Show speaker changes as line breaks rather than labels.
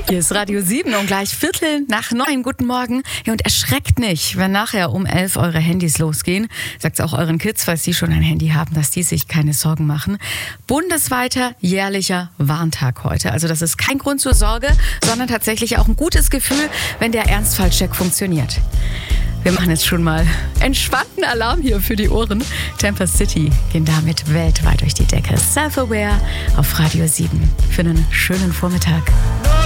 Hier ist Radio 7 und gleich 8:45. Guten Morgen. Ja, und erschreckt nicht, wenn nachher um 11 eure Handys losgehen. Sagt auch euren Kids, falls sie schon ein Handy haben, dass die sich keine Sorgen machen. Bundesweiter jährlicher Warntag heute. Also das ist kein Grund zur Sorge, sondern tatsächlich auch ein gutes Gefühl, wenn der Ernstfallcheck funktioniert. Wir machen jetzt schon mal entspannten Alarm hier für die Ohren. Tempest City gehen damit weltweit durch die Decke. Self-Aware auf Radio 7 für einen schönen Vormittag.